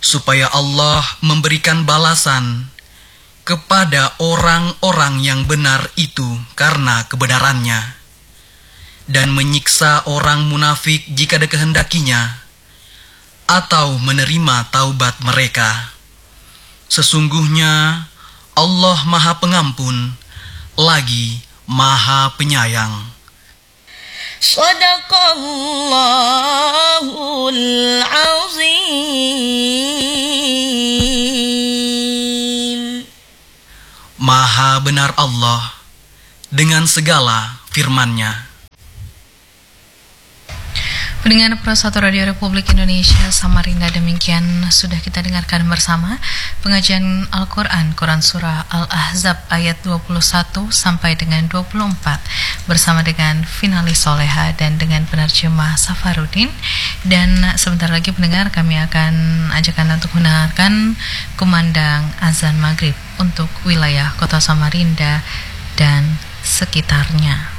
supaya Allah memberikan balasan kepada orang-orang yang benar itu karena kebenarannya, dan menyiksa orang munafik jika dikehendakinya, atau menerima taubat mereka. Sesungguhnya Allah Maha Pengampun, lagi Maha Penyayang. Shadaqallahul Azim. Maha benar Allah dengan segala firman-Nya. Pendengar Pro 1 Radio Republik Indonesia Samarinda, demikian sudah kita dengarkan bersama pengajian Al-Quran, Quran Surah Al-Ahzab ayat 21 sampai dengan 24 bersama dengan finalis Soleha dan dengan penerjemah Safarudin. Dan sebentar lagi pendengar, kami akan ajakkan untuk mendengarkan kumandang azan maghrib untuk wilayah Kota Samarinda dan sekitarnya.